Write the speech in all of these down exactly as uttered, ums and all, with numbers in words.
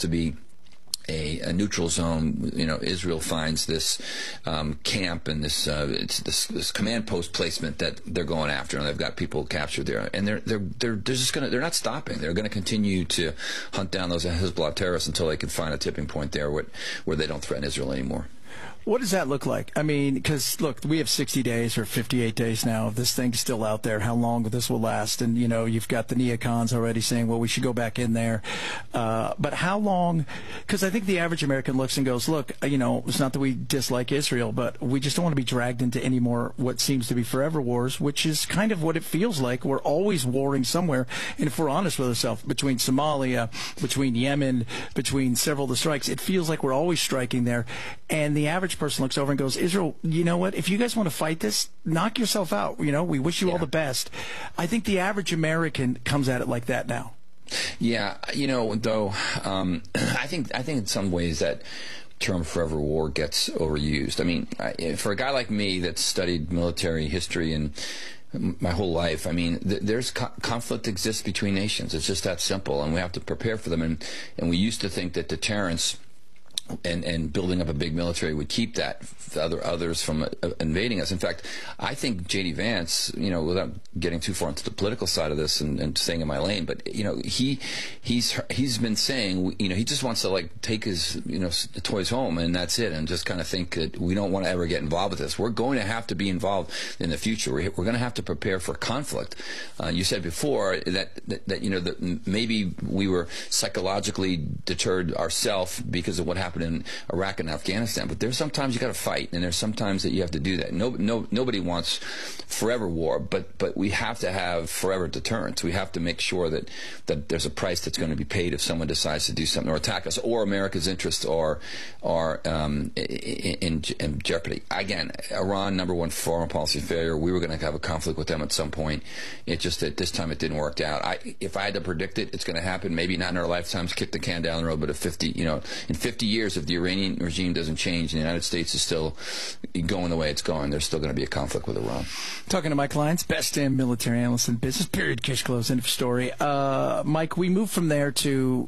to be A, a neutral zone. You know, Israel finds this um, camp and this, uh, it's this this command post placement that they're going after, and they've got people captured there, and they're they're they're they're just gonna they're not stopping. They're going to continue to hunt down those Hezbollah terrorists until they can find a tipping point there where where they don't threaten Israel anymore. What does that look like? I mean, because, look, we have sixty days or fifty-eight days now of this thing still out there, how long this will last. And, you know, you've got the neocons already saying, well, we should go back in there. Uh, but how long? Because I think the average American looks and goes, look, you know, it's not that we dislike Israel, but we just don't want to be dragged into any more what seems to be forever wars, which is kind of what it feels like. We're always warring somewhere. And if we're honest with ourselves, between Somalia, between Yemen, between several of the strikes, it feels like we're always striking there. And the average person looks over and goes, Israel, you know what? If you guys want to fight this, knock yourself out. You know, we wish you yeah. all the best. I think the average American comes at it like that now. Yeah, you know, though, um, I think I think in some ways that term forever war gets overused. I mean, I, for a guy like me that's studied military history and my whole life, I mean, th there's co conflict exists between nations. It's just that simple, and we have to prepare for them. And and we used to think that deterrence and and building up a big military would keep that other others from uh, invading us. In fact, I think J D Vance, you know, without getting too far into the political side of this and, and staying in my lane, but you know, he he's he's been saying, you know, he just wants to like take his you know toys home and that's it, and just kind of think that we don't want to ever get involved with this. We're going to have to be involved in the future. We're, we're going to have to prepare for conflict. Uh, you said before that that, that you know that maybe we were psychologically deterred ourselves because of what happened in Iraq and Afghanistan, but there's sometimes you got to fight, and there's sometimes that you have to do that. No, no, nobody wants forever war, but but we have to have forever deterrence. We have to make sure that that there's a price that's going to be paid if someone decides to do something or attack us, or America's interests are are um, in, in jeopardy. Again, Iran, number one foreign policy failure. We were going to have a conflict with them at some point. It just that this time it didn't work out. I, if I had to predict it, it's going to happen. Maybe not in our lifetimes, kick the can down the road, but at fifty, you know, in fifty years. If the Iranian regime doesn't change and the United States is still going the way it's going, there's still going to be a conflict with Iran. Talking to Mike Lyons, best damn military analyst in business, period, case closed, end of story. Uh, Mike, we move from there to,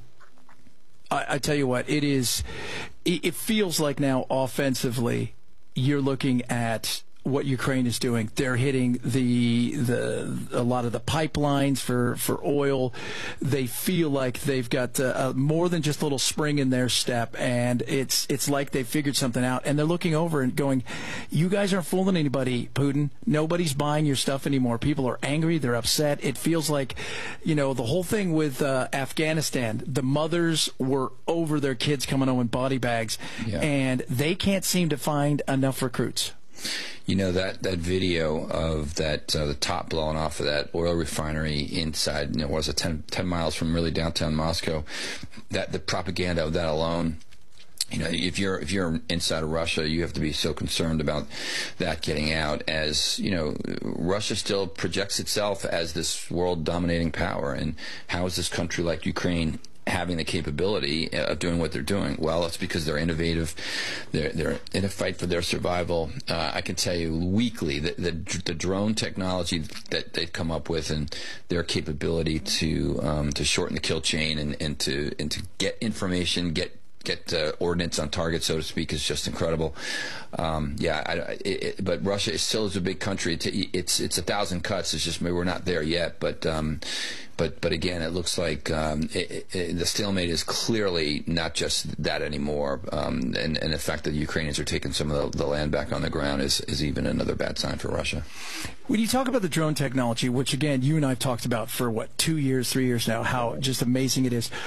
I, I tell you what, it is, it, it feels like now offensively you're looking at what Ukraine is doing. They're hitting the the a lot of the pipelines for for oil. They feel like they've got uh, uh, more than just a little spring in their step, and it's it's like they figured something out. And they're looking over and going, "You guys aren't fooling anybody, Putin. Nobody's buying your stuff anymore. People are angry. They're upset." It feels like, you know, the whole thing with uh, Afghanistan. The mothers were over their kids coming home in body bags, yeah. and they can't seem to find enough recruits. You know, that, that video of that, uh, the top blowing off of that oil refinery inside, you know, was it ten, ten miles from really downtown Moscow, that the propaganda of that alone, you know, if you're, if you're inside of Russia, you have to be so concerned about that getting out, as, you know, Russia still projects itself as this world dominating power. And how is this country like Ukraine having the capability of doing what they're doing? Well, it's because they're innovative. They're, they're in a fight for their survival. Uh, I can tell you weekly that the, the drone technology that they've come up with and their capability to um, to shorten the kill chain and, and to and to get information, get get uh, ordnance on target, so to speak, is just incredible. Um, yeah, I, it, it, but Russia is still is a big country. It's it's, it's a thousand cuts. It's just maybe we're not there yet. But um, but but again, it looks like um, it, it, the stalemate is clearly not just that anymore. Um, and, and the fact that the Ukrainians are taking some of the, the land back on the ground is is even another bad sign for Russia. When you talk about the drone technology, which again you and I have talked about for what two years, three years now, how just amazing it is.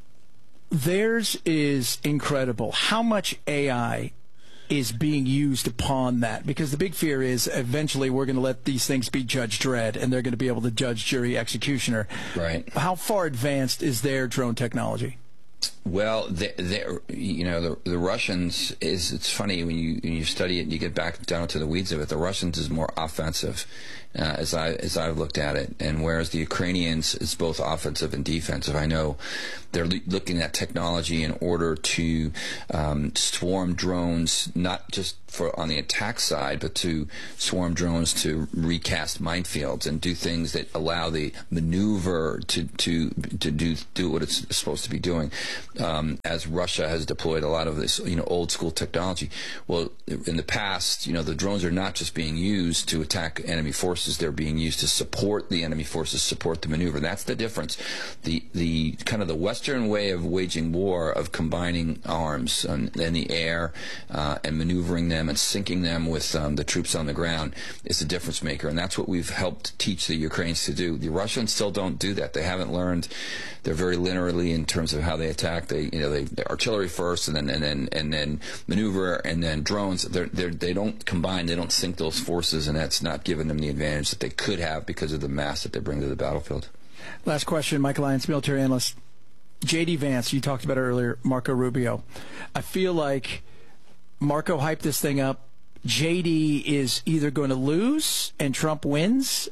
Theirs is incredible. How much A I is being used upon that? Because the big fear is eventually we're going to let these things be Judge Dredd, and they're going to be able to judge, jury, executioner. Right. How far advanced is their drone technology? Well, they, they, you know, the, the Russians is, it's funny when you, when you study it and you get back down to the weeds of it, the Russians is more offensive. uh, as I as I've looked at it. And whereas the Ukrainians is both offensive and defensive, I know they're lo- looking at technology in order to um, swarm drones, not just for on the attack side, but to swarm drones to recast minefields and do things that allow the maneuver to to to do do what it's supposed to be doing. Um, as Russia has deployed a lot of this, you know, old school technology. Well, in the past, you know, the drones are not just being used to attack enemy forces; they're being used to support the enemy forces, support the maneuver. That's the difference. The the kind of the Western way of waging war, of combining arms in the air uh, and maneuvering them and syncing them with um, the troops on the ground, is a difference maker, and that's what we've helped teach the Ukrainians to do. The Russians still don't do that. They haven't learned. They're very linearly in terms of how they attack. They, you know, they, they artillery first, and then and then and then maneuver, and then drones. They're, they're, they don't combine. They don't sync those forces, and that's not giving them the advantage that they could have because of the mass that they bring to the battlefield. Last question, Mike Lyons, military analyst. J D Vance, you talked about it earlier, Marco Rubio. I feel like Marco hyped this thing up. J D is either going to lose and Trump wins,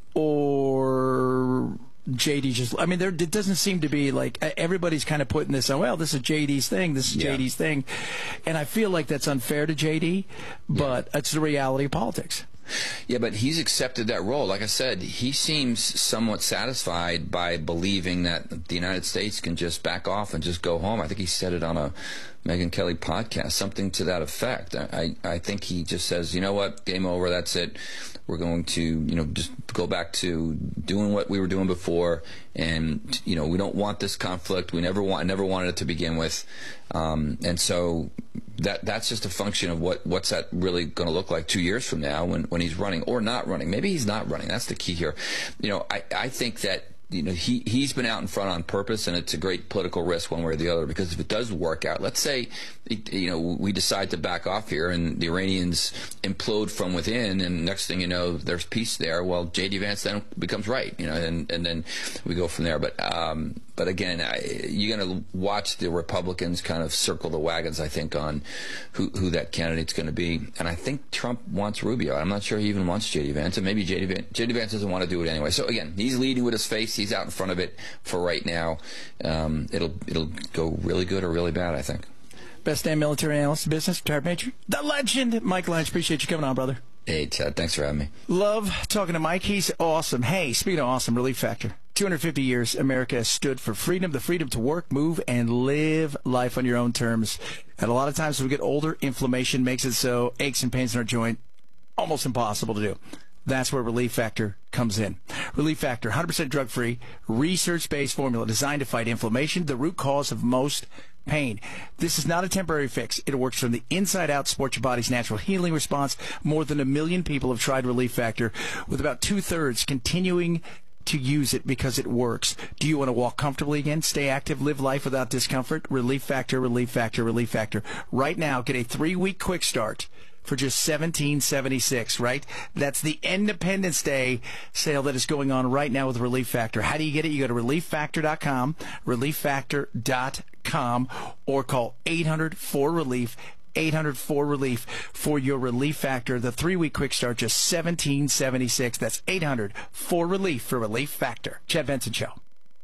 or J D just, I mean, there it doesn't seem to be like everybody's kind of putting this on, well, this is J D's thing, this is yeah. J D's thing. And I feel like that's unfair to J D, but yeah. it's the reality of politics. Yeah, but he's accepted that role. Like I said, he seems somewhat satisfied by believing that the United States can just back off and just go home. I think he said it on a Megyn Kelly podcast, something to that effect. I, I think he just says, you know what, game over, that's it. We're going to, you know, just go back to doing what we were doing before, and you know, we don't want this conflict. We never want, never wanted it to begin with, um, and so that that's just a function of what what's that really going to look like two years from now when when he's running or not running. Maybe he's not running. That's the key here. You know, I I think that. You know, he, he's been out in front on purpose, and it's a great political risk one way or the other, because if it does work out, let's say, you know, we decide to back off here and the Iranians implode from within, and next thing you know, there's peace there. Well, J D Vance then becomes right, you know, and, and then we go from there. But, um, but again, I, you're going to watch the Republicans kind of circle the wagons, I think, on who, who that candidate's going to be. And I think Trump wants Rubio. I'm not sure he even wants J D Vance, and maybe J D Vance, J D Vance doesn't want to do it anyway. So again, he's leading with his face. He's out in front of it for right now. Um, it'll it'll go really good or really bad, I think. Best damn military analyst in business, retired major, the legend, Mike Lyons. Appreciate you coming on, brother. Hey, Ted. Thanks for having me. Love talking to Mike. He's awesome. Hey, speaking of awesome, Relief Factor. two hundred fifty years, America has stood for freedom, the freedom to work, move, and live life on your own terms. And a lot of times as we get older, inflammation makes it so aches and pains in our joint almost impossible to do. That's where Relief Factor comes in. Relief Factor, one hundred percent drug-free, research-based formula designed to fight inflammation, the root cause of most pain. This is not a temporary fix. It works from the inside out, supports your body's natural healing response. More than a million people have tried Relief Factor, with about two-thirds continuing to use it because it works. Do you want to walk comfortably again, stay active, live life without discomfort? Relief Factor, Relief Factor, Relief Factor. Right now, get a three-week quick start for just seventeen seventy-six, right? That's the Independence Day sale that is going on right now with Relief Factor. How do you get it? You go to relief factor dot com, relief factor dot com, or call eight hundred four relief, eight hundred four relief for your Relief Factor. The three-week quick start, just seventeen seventy-six. That's eight hundred four relief for Relief Factor. Chad Benson Show.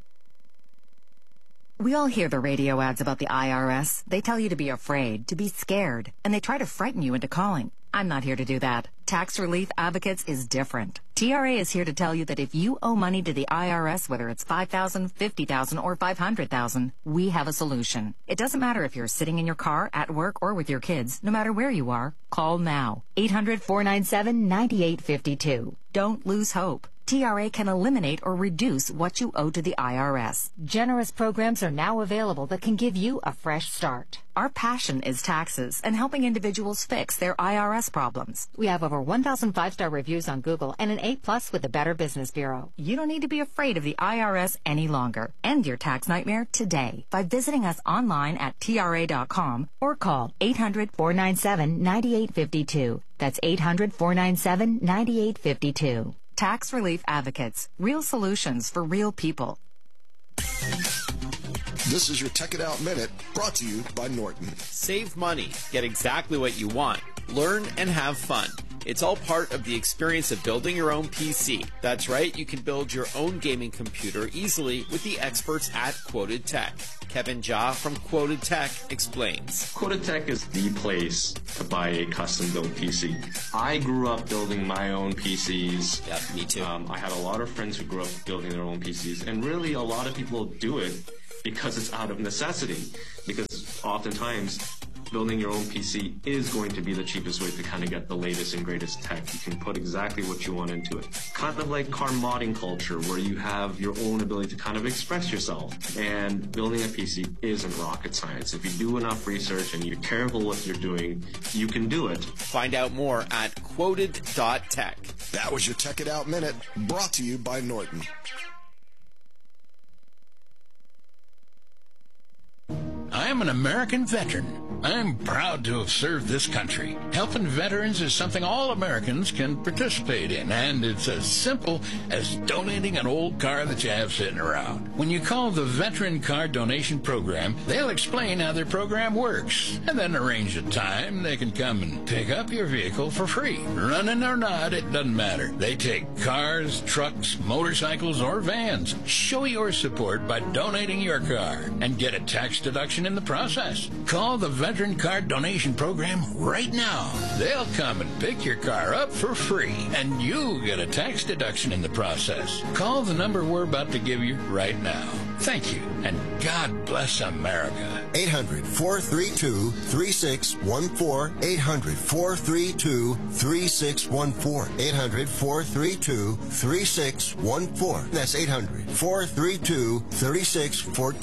We all hear the radio ads about the I R S. They tell you to be afraid, to be scared, and they try to frighten you into calling. I'm not here to do that. Tax Relief Advocates is different. T R A is here to tell you that if you owe money to the I R S, whether it's five thousand dollars, fifty thousand dollars, or five hundred thousand dollars, we have a solution. It doesn't matter if you're sitting in your car, at work, or with your kids. No matter where you are, call now. eight hundred four nine seven nine eight five two. Don't lose hope. T R A can eliminate or reduce what you owe to the I R S. Generous programs are now available that can give you a fresh start. Our passion is taxes and helping individuals fix their I R S problems. We have over one thousand five-star reviews on Google and an A plus with the Better Business Bureau. You don't need to be afraid of the I R S any longer. End your tax nightmare today by visiting us online at T R A dot com or call eight hundred four nine seven nine eight five two. That's eight hundred four nine seven nine eight five two. Tax Relief Advocates. Real solutions for real people. This is your Tech It Out Minute, brought to you by Norton. Save money, get exactly what you want, learn and have fun. It's all part of the experience of building your own P C. That's right, you can build your own gaming computer easily with the experts at Quoted Tech. Kevin Jha from Quoted Tech explains. Quoted Tech is the place to buy a custom-built P C. I grew up building my own P Cs. Yep, me too. Um, I had a lot of friends who grew up building their own P Cs, and really a lot of people do it because it's out of necessity. Because oftentimes, building your own P C is going to be the cheapest way to kind of get the latest and greatest tech. You can put exactly what you want into it. Kind of like car modding culture, where you have your own ability to kind of express yourself. And building a P C isn't rocket science. If you do enough research and you're careful what you're doing, you can do it. Find out more at quoted dot tech. That was your Tech It Out Minute, brought to you by Norton. I am an American veteran. I'm proud to have served this country. Helping veterans is something all Americans can participate in, and it's as simple as donating an old car that you have sitting around. When you call the Veteran Car Donation Program, they'll explain how their program works, and then arrange a time they can come and pick up your vehicle for free. Running or not, it doesn't matter. They take cars, trucks, motorcycles, or vans. Show your support by donating your car and get a tax deduction in the process. Call the Veteran Car Donation Program right now. They'll come and pick your car up for free, and you get a tax deduction in the process. Call the number we're about to give you right now. Thank you, and God bless America. eight hundred, four three two, three six one four. eight hundred, four three two, three six one four. eight hundred, four three two, three six one four. That's eight hundred, four three two, three six one four.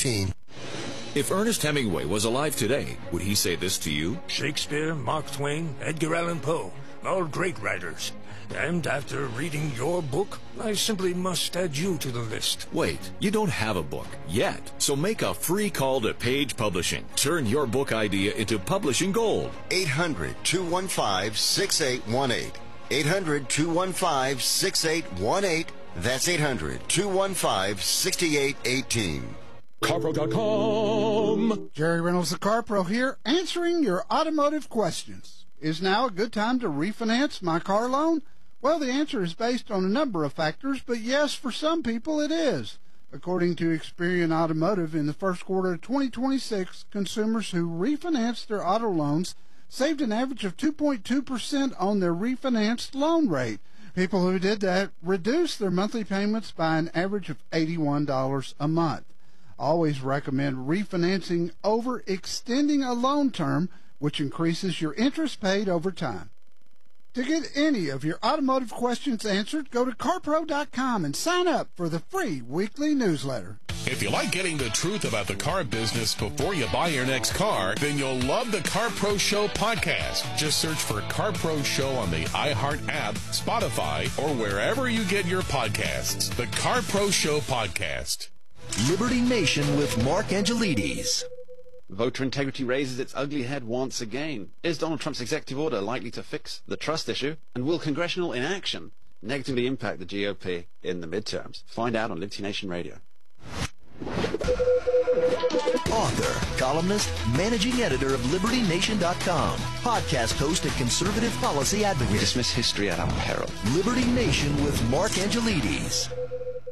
If Ernest Hemingway was alive today, would he say this to you? Shakespeare, Mark Twain, Edgar Allan Poe, all great writers. And after reading your book, I simply must add you to the list. Wait, you don't have a book yet. So make a free call to Page Publishing. Turn your book idea into publishing gold. eight hundred, two one five, six eight one eight. eight hundred, two one five, six eight one eight. That's eight hundred, two one five, six eight one eight. CarPro dot com. Jerry Reynolds, the CarPro here, answering your automotive questions. Is now a good time to refinance my car loan? Well, the answer is based on a number of factors, but yes, for some people it is. According to Experian Automotive, in the first quarter of twenty twenty-six, consumers who refinanced their auto loans saved an average of two point two percent on their refinanced loan rate. People who did that reduced their monthly payments by an average of eighty-one dollars a month. Always recommend refinancing over extending a loan term, which increases your interest paid over time. To get any of your automotive questions answered, go to CarPro dot com and sign up for the free weekly newsletter. If you like getting the truth about the car business before you buy your next car, then you'll love the CarPro Show podcast. Just search for CarPro Show on the iHeart app, Spotify, or wherever you get your podcasts. The CarPro Show podcast. Liberty Nation with Mark Angelides. Voter integrity raises its ugly head once again. Is Donald Trump's executive order likely to fix the trust issue? And will congressional inaction negatively impact the G O P in the midterms? Find out on Liberty Nation Radio. Author, columnist, managing editor of Liberty Nation dot com, podcast host and conservative policy advocate. We dismiss history at our peril. Liberty Nation with Mark Angelides.